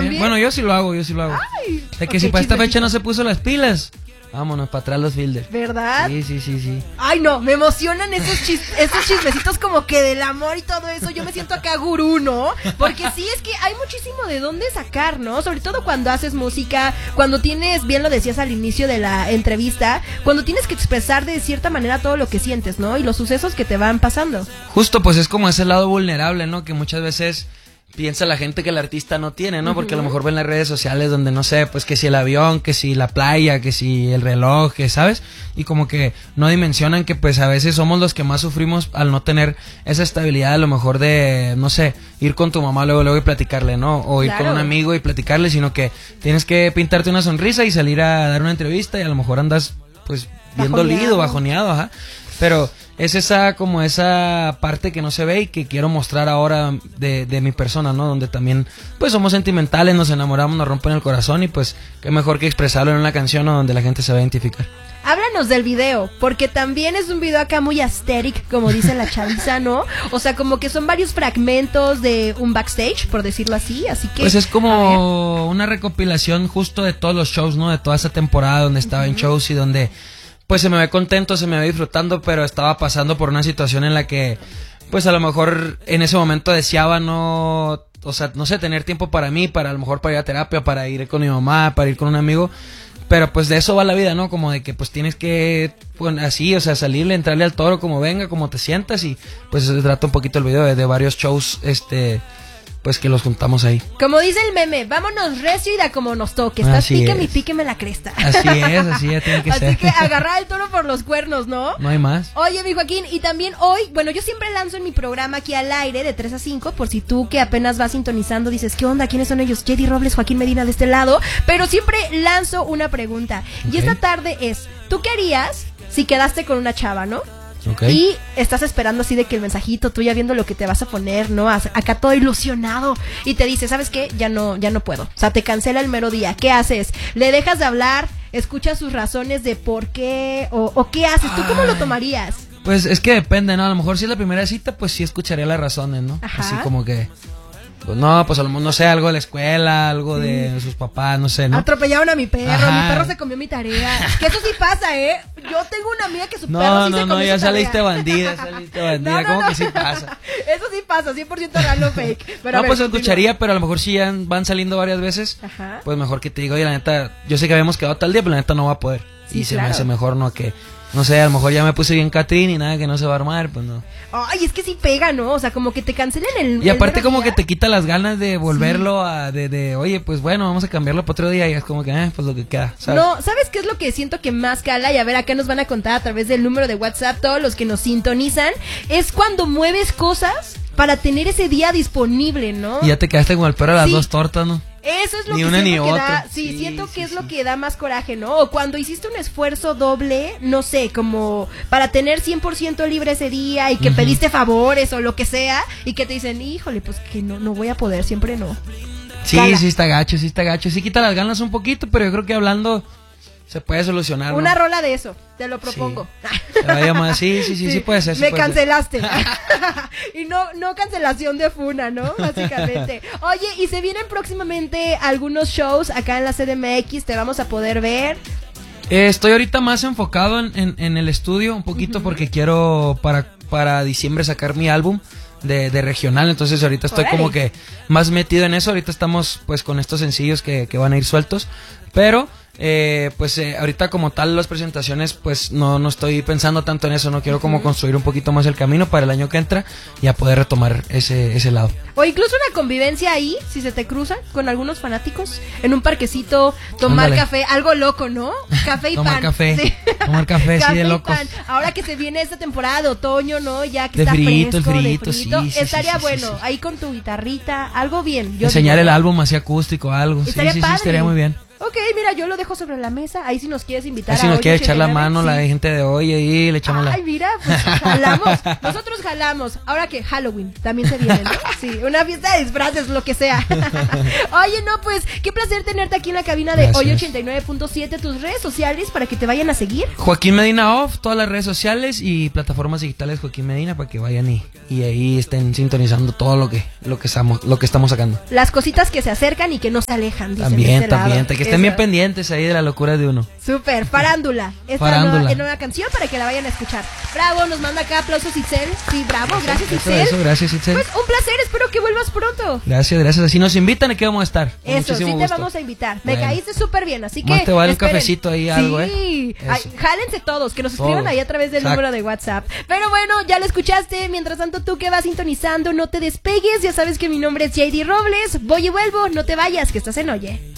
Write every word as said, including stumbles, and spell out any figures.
¿También? Bueno, yo sí lo hago, yo sí lo hago. Ay, de que ok, si para esta chismecito. fecha no se puso las pilas, vámonos para atrás los fielders. ¿Verdad? Sí, sí, sí, sí. Ay, no, me emocionan esos, chis esos chismecitos como que del amor y todo eso. Yo me siento acá gurú, ¿no? Porque sí, es que hay muchísimo de dónde sacar, ¿no? Sobre todo cuando haces música, cuando tienes, bien lo decías al inicio de la entrevista, cuando tienes que expresar de cierta manera todo lo que sientes, ¿no? Y los sucesos que te van pasando. Justo, pues es como ese lado vulnerable, ¿no? Que muchas veces piensa la gente que el artista no tiene, ¿no? Porque a lo mejor ven las redes sociales donde, no sé, pues que si el avión, que si la playa, que si el reloj, que ¿sabes? Y como que no dimensionan que pues a veces somos los que más sufrimos al no tener esa estabilidad, a lo mejor de, no sé, ir con tu mamá luego, luego y platicarle, ¿no? O ir Claro. con un amigo y platicarle, sino que tienes que pintarte una sonrisa y salir a dar una entrevista y a lo mejor andas pues bien Bajoneado. dolido, bajoneado, ajá. Pero es esa como esa parte que no se ve y que quiero mostrar ahora de, de mi persona, ¿no? Donde también pues somos sentimentales, nos enamoramos, nos rompen el corazón y pues qué mejor que expresarlo en una canción, ¿no? Donde la gente se va a identificar. Háblanos del video, porque también es un video acá muy aesthetic, como dice la chaviza, ¿no? O sea, como que son varios fragmentos de un backstage, por decirlo así, así que... Pues es a ver. como una recopilación justo de todos los shows, ¿no? De toda esa temporada donde estaba uh-huh. en shows y donde pues se me ve contento, se me ve disfrutando, pero estaba pasando por una situación en la que pues a lo mejor en ese momento deseaba no, o sea, no sé, tener tiempo para mí, para a lo mejor para ir a terapia, para ir con mi mamá, para ir con un amigo, pero pues de eso va la vida, ¿no? Como de que pues tienes que, pues así, o sea, salirle, entrarle al toro como venga, como te sientas y pues se trata un poquito el video de, de varios shows, este... pues que los juntamos ahí. Como dice el meme, vámonos recio y da como nos toque. Estás Así píqueme y es. píqueme la cresta. Así es, así ya tiene que Así ser. que agarrar el toro por los cuernos, ¿no? No hay más. Oye, mi Joaquín, y también hoy, bueno, yo siempre lanzo en mi programa aquí al aire de tres a cinco, por si tú que apenas vas sintonizando dices, ¿qué onda? ¿Quiénes son ellos? J D Robles, Joaquín Medina de este lado, pero siempre lanzo una pregunta. Okay. Y esta tarde es, ¿tú qué harías si quedaste con una chava, no? Okay. Y estás esperando así de que el mensajito, tú ya viendo lo que te vas a poner, ¿no? Acá todo ilusionado. Y te dice, ¿sabes qué? Ya no, ya no puedo. O sea, te cancela el mero día. ¿Qué haces? ¿Le dejas de hablar? ¿Escuchas sus razones de por qué? ¿O, o qué haces? ¿Tú cómo lo tomarías? Pues es que depende, ¿no? A lo mejor si es la primera cita, pues sí escucharía las razones, ¿no? Ajá. Así como que... pues no, pues a lo mejor, no sé, algo de la escuela, algo de sus papás, no sé, ¿no? Atropellaron a mi perro, Ajá. mi perro se comió mi tarea. Que eso sí pasa, ¿eh? Yo tengo una amiga que su No, perro sí no, se no, comió ya su tarea. saliste bandida, saliste bandida, No, no, ¿cómo no. que sí pasa? Eso sí pasa, cien por ciento real o fake. Pero a No, ver, pues continúa. escucharía, pero a lo mejor si ya van saliendo varias veces, Ajá. pues mejor que te diga, oye, la neta, yo sé que habíamos quedado tal día, pero la neta no va a poder. Sí, y se claro. me hace mejor, ¿no? Que, no sé, a lo mejor ya me puse bien Catrín y nada, que no se va a armar, pues no. Ay, es que sí pega, ¿no? O sea, como que te cancelen el... Y el aparte mero como día. que te quita las ganas de volverlo a, de, de, oye, pues bueno, vamos a cambiarlo para otro día y es como que, eh, pues lo que queda, ¿sabes? No, ¿sabes qué es lo que siento que más cala? Y a ver, acá nos van a contar a través del número de WhatsApp todos los que nos sintonizan. Es cuando mueves cosas para tener ese día disponible, ¿no? Y ya te quedaste como el perro de las Sí. dos tortas, ¿no? Eso es lo Ni que una siento ni que otra. da, sí, Sí, siento sí, que es sí. lo que da más coraje, ¿no? O cuando hiciste un esfuerzo doble, no sé, como para tener cien por ciento libre ese día y que Ujú. pediste favores o lo que sea y que te dicen, híjole, pues que no, no voy a poder, siempre no. Sí, Cala. sí está gacho, sí está gacho. Sí quita las ganas un poquito, pero yo creo que hablando se puede solucionar, ¿no? Una rola de eso, te lo propongo. Se va a llamar- sí, sí, sí, sí puede ser. sí Me puede ser. cancelaste. Y no, no cancelación de funa, ¿no? Básicamente. Oye, y se vienen próximamente algunos shows acá en la C D M X, te vamos a poder ver. Eh, estoy ahorita más enfocado en, en, en el estudio un poquito, uh-huh. porque quiero para, para diciembre sacar mi álbum de, de regional, entonces ahorita estoy Órale. como que más metido en eso. Ahorita estamos pues con estos sencillos que, que van a ir sueltos, pero eh, pues eh, ahorita como tal las presentaciones pues no, no estoy pensando tanto en eso, no quiero como construir un poquito más el camino para el año que entra y a poder retomar ese, ese lado. O incluso una convivencia ahí, si se te cruzan con algunos fanáticos, en un parquecito, tomar Ándale. café, algo loco, ¿no? Café y Tomar pan. café, Sí. tomar café, sí, de y locos. pan. Ahora que se viene esta temporada de otoño, ¿no? Ya que De está frito, el fresco, frito, de frito, sí, sí, estaría sí, sí, bueno, sí, sí. ahí con tu guitarrita, algo bien. Yo Enseñar digo, el ¿no? álbum así acústico, algo, sí, Estaría sí, sí, padre. estaría muy bien. Ok, Ok, mira, yo lo dejo sobre la mesa. Ahí si nos quieres invitar. Ahí si a nos hoy quiere echar la ochenta y nueve, mano sí. la gente de hoy ahí, le echamos Ay, la... mira, pues jalamos. Nosotros jalamos. Ahora que Halloween también se viene, ¿no? Sí, una fiesta de disfraces, lo que sea. Oye, no, pues, qué placer tenerte aquí en la cabina de Gracias. Hoy ochenta y nueve punto siete. Tus redes sociales para que te vayan a seguir. Joaquín Medina Off, todas las redes sociales y plataformas digitales Joaquín Medina para que vayan y, y ahí estén sintonizando todo lo que lo que estamos lo que estamos sacando. Las cositas que se acercan y que no se alejan, dicen de También, este lado. también, que estén Eso. bien pendientes ahí de la locura de uno. Súper, Farándula. Esta Farándula. Nueva, nueva canción para que la vayan a escuchar. Bravo, nos manda acá aplausos Itzel. Sí, bravo, gracias Eso, Itzel. eso, gracias Itzel. Pues un placer, espero que vuelvas pronto. Gracias, gracias. Así nos invitan, aquí vamos a estar. Con Eso, sí muchísimo te gusto. vamos a invitar. Me Bueno. caíste súper bien, así que Más te vale un esperen. cafecito ahí, algo, ¿eh? Sí, Eso. Ay, jálense todos, que nos escriban Todos. ahí a través del Exacto. número de WhatsApp. Pero bueno, ya lo escuchaste. Mientras tanto, tú que vas sintonizando, no te despegues. Ya sabes que mi nombre es J D Robles. Voy y vuelvo, no te vayas, que estás en Oye.